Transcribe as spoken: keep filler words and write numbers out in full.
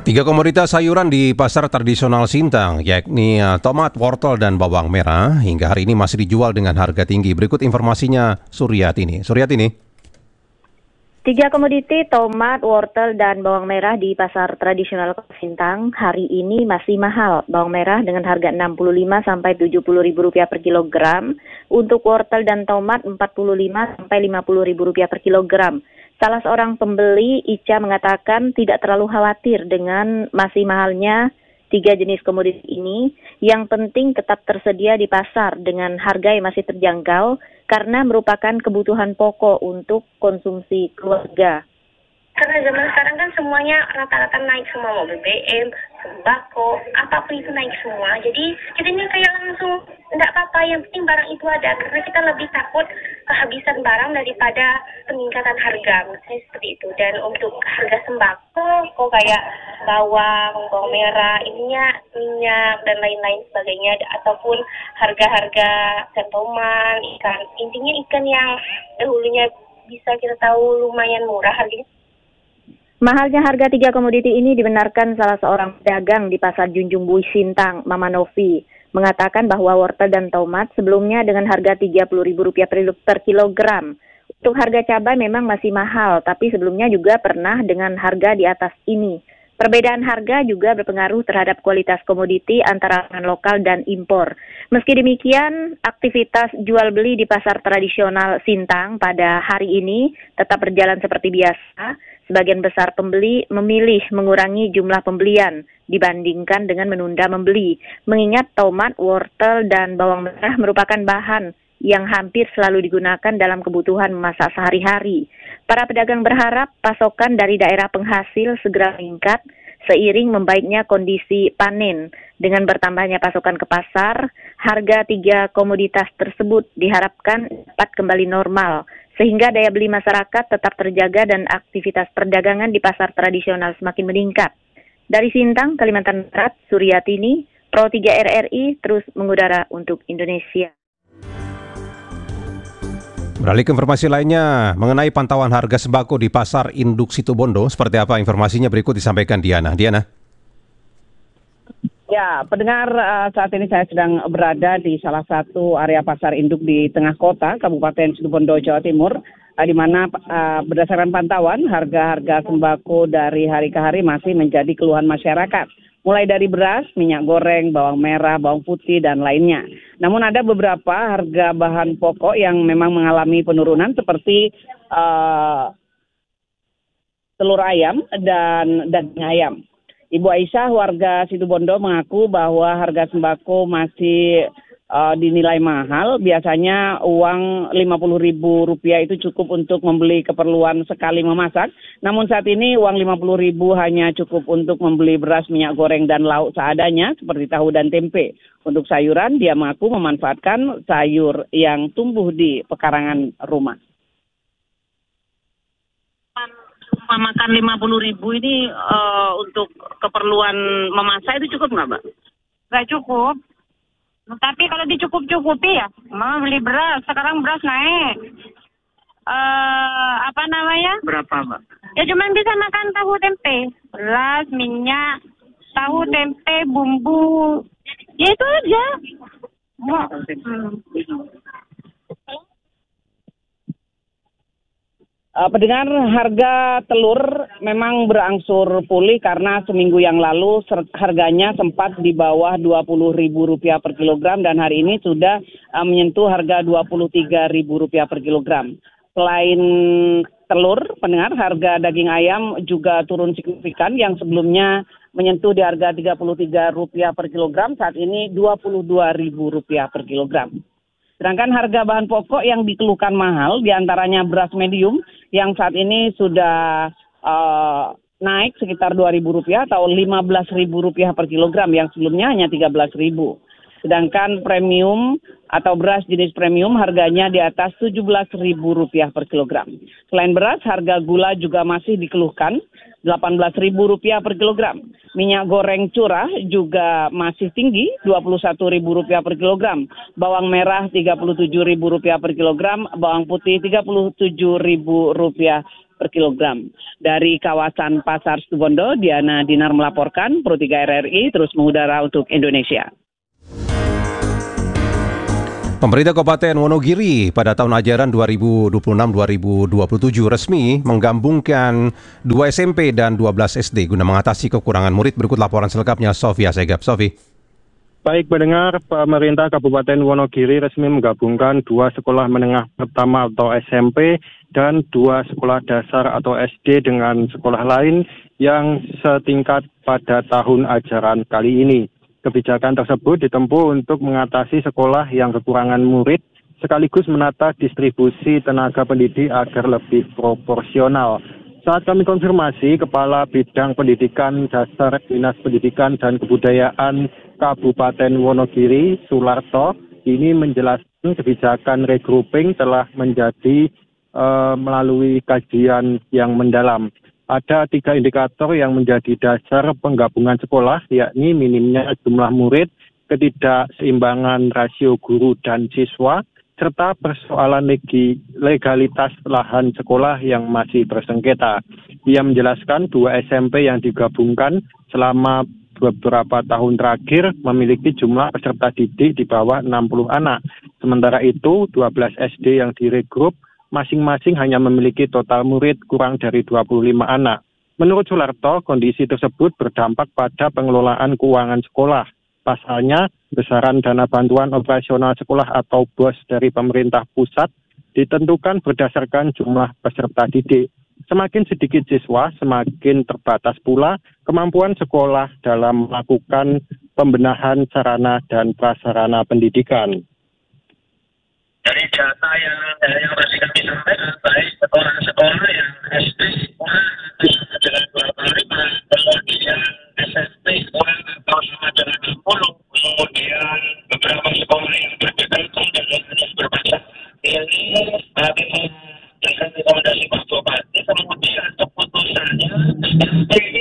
Tiga komoditas sayuran di pasar tradisional Sintang, yakni uh, tomat, wortel, dan bawang merah, hingga hari ini masih dijual dengan harga tinggi. Berikut informasinya Suryatini. Suryatini. Tiga komoditi tomat, wortel, dan bawang merah di pasar tradisional Sintang hari ini masih mahal. Bawang merah dengan harga enam puluh lima sampai tujuh puluh ribu rupiah per kilogram. Untuk wortel dan tomat empat puluh lima sampai lima puluh ribu rupiah per kilogram. Salah seorang pembeli, Ica, mengatakan tidak terlalu khawatir dengan masih mahalnya tiga jenis komoditi ini. Yang penting tetap tersedia di pasar dengan harga yang masih terjangkau karena merupakan kebutuhan pokok untuk konsumsi keluarga. Karena zaman sekarang kan semuanya rata-rata naik semua, mau B B M, sembako, apapun itu naik semua. Jadi kita ini kayak langsung tidak apa-apa, yang penting barang itu ada. Karena kita lebih takut kehabisan barang daripada peningkatan harga, misalnya seperti itu. Dan untuk harga sembako, kok kayak bawang, bawang merah, ininya minyak dan lain-lain sebagainya, ataupun harga-harga sentoman, ikan. Intinya ikan yang dahulunya bisa kita tahu lumayan murah harganya. Mahalnya harga tiga komoditi ini dibenarkan salah seorang pedagang di Pasar Junjung Bui Sintang, Mama Novi, mengatakan bahwa wortel dan tomat sebelumnya dengan harga tiga puluh ribu rupiah per kilogram. Untuk harga cabai memang masih mahal, tapi sebelumnya juga pernah dengan harga di atas ini. Perbedaan harga juga berpengaruh terhadap kualitas komoditi antara pangan lokal dan impor. Meski demikian, aktivitas jual beli di pasar tradisional Sintang pada hari ini tetap berjalan seperti biasa. Sebagian besar pembeli memilih mengurangi jumlah pembelian dibandingkan dengan menunda membeli, mengingat tomat, wortel, dan bawang merah merupakan bahan yang hampir selalu digunakan dalam kebutuhan memasak sehari-hari. Para pedagang berharap pasokan dari daerah penghasil segera meningkat seiring membaiknya kondisi panen. Dengan bertambahnya pasokan ke pasar, harga tiga komoditas tersebut diharapkan dapat kembali normal, sehingga daya beli masyarakat tetap terjaga dan aktivitas perdagangan di pasar tradisional semakin meningkat. Dari Sintang, Kalimantan Barat, Suryatini, Pro tiga R R I terus mengudara untuk Indonesia. Beralih ke informasi lainnya mengenai pantauan harga sembako di Pasar Induk Situbondo. Seperti apa informasinya berikut disampaikan Diana. Diana. Ya, pendengar, saat ini saya sedang berada di salah satu area pasar induk di tengah kota, Kabupaten Situbondo, Jawa Timur, di mana uh, berdasarkan pantauan harga-harga sembako dari hari ke hari masih menjadi keluhan masyarakat. Mulai dari beras, minyak goreng, bawang merah, bawang putih, dan lainnya. Namun ada beberapa harga bahan pokok yang memang mengalami penurunan seperti uh, telur ayam dan daging ayam. Ibu Aisyah, warga Situbondo, mengaku bahwa harga sembako masih uh, dinilai mahal. Biasanya uang lima puluh ribu rupiah itu cukup untuk membeli keperluan sekali memasak. Namun saat ini uang lima puluh ribu hanya cukup untuk membeli beras, minyak goreng, dan lauk seadanya seperti tahu dan tempe. Untuk sayuran, dia mengaku memanfaatkan sayur yang tumbuh di pekarangan rumah. Makan lima puluh ribu ini uh, untuk keperluan memasak itu cukup nggak, Mbak? Nggak cukup. Tapi kalau dicukup-cukupi ya, Mama beli beras. Sekarang beras naik. Uh, apa namanya? Berapa, Mbak? Ya cuma bisa makan tahu tempe. Beras, minyak, tahu tempe, bumbu. Ya itu aja. Hmm. Uh, pendengar, harga telur memang berangsur pulih karena seminggu yang lalu harganya sempat di bawah dua puluh ribu rupiah per kilogram dan hari ini sudah uh, menyentuh harga dua puluh tiga ribu rupiah per kilogram. Selain telur, pendengar, harga daging ayam juga turun signifikan yang sebelumnya menyentuh di harga tiga puluh tiga rupiah per kilogram, saat ini dua puluh dua ribu rupiah per kilogram. Sedangkan harga bahan pokok yang dikeluhkan mahal, diantaranya beras medium yang saat ini sudah uh, naik sekitar dua ribu rupiah atau lima belas ribu rupiah per kilogram yang sebelumnya hanya tiga belas ribu. Sedangkan premium atau beras jenis premium harganya di atas tujuh belas ribu rupiah per kilogram. Selain beras, harga gula juga masih dikeluhkan. delapan belas ribu rupiah per kilogram. Minyak goreng curah juga masih tinggi, dua puluh satu ribu rupiah per kilogram. Bawang merah tiga puluh tujuh ribu rupiah per kilogram, bawang putih tiga puluh tujuh ribu rupiah per kilogram. Dari kawasan Pasar Situbondo, Diana Dinar melaporkan, Pro tiga R R I terus mengudara untuk Indonesia. Pemerintah Kabupaten Wonogiri pada tahun ajaran dua ribu dua puluh enam dua ribu dua puluh tujuh resmi menggabungkan dua S M P dan dua belas S D guna mengatasi kekurangan murid. Berikut laporan selengkapnya Sofia Segap. Sofi. Baik pendengar, pemerintah Kabupaten Wonogiri resmi menggabungkan dua sekolah menengah pertama atau S M P dan dua sekolah dasar atau S D dengan sekolah lain yang setingkat pada tahun ajaran kali ini. Kebijakan tersebut ditempuh untuk mengatasi sekolah yang kekurangan murid sekaligus menata distribusi tenaga pendidik agar lebih proporsional. Saat kami konfirmasi, Kepala Bidang Pendidikan Dasar Dinas Pendidikan dan Kebudayaan Kabupaten Wonogiri, Sularto, ini menjelaskan kebijakan regrouping telah menjadi uh, melalui kajian yang mendalam. Ada tiga indikator yang menjadi dasar penggabungan sekolah, yakni minimnya jumlah murid, ketidakseimbangan rasio guru dan siswa, serta persoalan legalitas lahan sekolah yang masih bersengketa. Ia menjelaskan dua S M P yang digabungkan selama beberapa tahun terakhir memiliki jumlah peserta didik di bawah enam puluh anak. Sementara itu, dua belas S D yang diregrup masing-masing hanya memiliki total murid kurang dari dua puluh lima anak. Menurut Sularto, kondisi tersebut berdampak pada pengelolaan keuangan sekolah. Pasalnya, besaran dana bantuan operasional sekolah atau B O S dari pemerintah pusat ditentukan berdasarkan jumlah peserta didik. Semakin sedikit siswa, semakin terbatas pula kemampuan sekolah dalam melakukan pembenahan sarana dan prasarana pendidikan. Dari data yang yang masih kami sampaikan, baik sekolah-sekolah yang S D kurang sama dengan dua puluh lima, kemudian S M P kurang atau sama dengan enam puluh, kemudian beberapa sekolah yang bergabung dengan jenis berbeda. Ini dengan rekomendasi Pak Bupati, kemudian keputusannya S M P